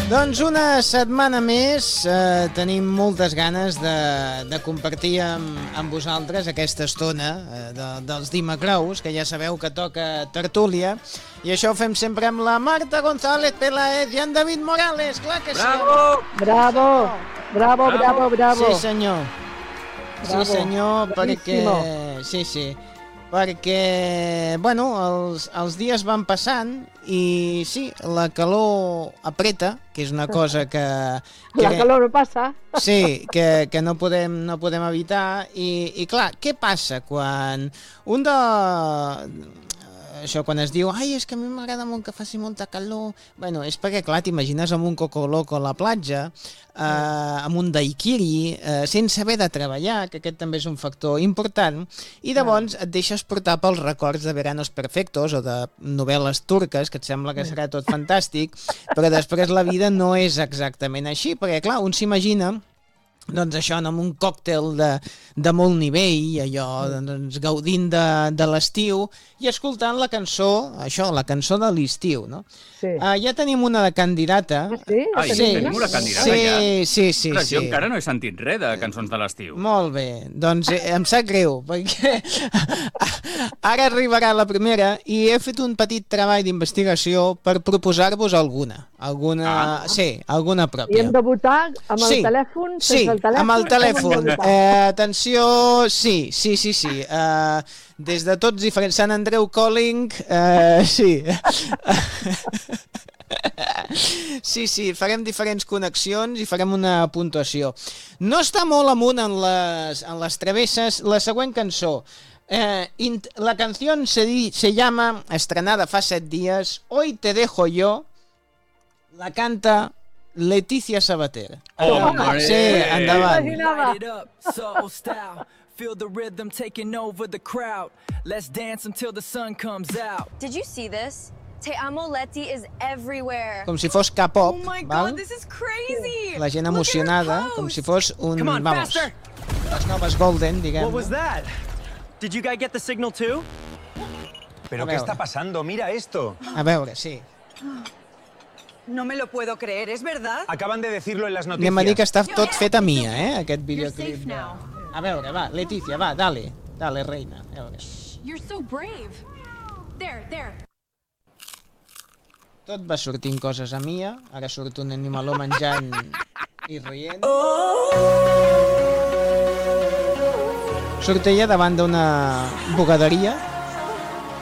Doncs una setmana més tenim moltes ganes de compartir amb vosaltres aquesta estona dels Dimecrous, que ja sabeu que toca tertúlia, i això ho fem sempre amb la Marta González Peláez i en David Morales, clar que sí. Bravo! Bravo! Bravo, bravo, bravo. Sí, senyor. Bravo. Sí, senyor, Bravissimo. perquè... Sí, perquè, bueno, els dies van passant i sí, la calor apreta, que és una cosa que La calor no passa. sí, que no podem evitar i clar, què passa quan això, quan es diu ai, és que a mi m'agrada molt que faci molta calor, bueno, és perquè clar, t'imagines amb un coco loco a la platja, amb un daiquiri, sense haver de treballar, que aquest també és un factor important, i llavors et deixes portar pels records de Veranos Perfectos o de novel·les turques, que et sembla que serà tot fantàstic, però després la vida no és exactament així, perquè clar, un s'imagina doncs això, amb un còctel de molt nivell, allò, doncs, gaudint de l'estiu i escoltant la cançó, això, la cançó de l'estiu, no? Sí. Ja tenim una de candidata. Ah, sí? Ai, tenim una candidata ja? Sí. Jo encara no he sentit res de cançons de l'estiu. Molt bé, doncs em sap greu, perquè ara arribarà la primera i he fet un petit treball d'investigació per proposar-vos alguna. Sí, alguna I pròpia. hem de votar amb el telèfon? Sí, sense el telèfon? amb el telèfon. Com hem de votar? Atenció, sí. Des de tots diferents, Sant Andreu Calling, sí. Sí, farem diferents connexions i farem una puntuació. No està molt amunt en les travesses la següent cançó. La canción se llama, estrenada fa 7 días, Hoy te dejo yo, la canta Leticia Sabater. Hombre! Sí, endavant. Imaginava. Feel the rhythm taking over the crowd. Let's dance until the sun comes out. Did you see this? Te Amo Leti is everywhere. Com si fos K-pop, Oh my val? god, this is crazy! La gent Look at her emocionada, pose. com si fos un... Come on, vamos, faster! les noves Golden, diguem. What was that? Did you guys get the signal too? ¿Pero A qué ver. está pasando? Mira esto. A veure, sí. No me lo puedo creer, ¿es verdad? Acaban de decirlo en las noticias. Anem a dir que està tot fet a Mia, aquest You're videoclip. safe now. A veure, va, Leticia, va, dale, reina. A veure. You're so brave. There. Tot va sortint coses a Mia, ara surt un animaló menjant i rient. Surt ella davant d'una bugaderia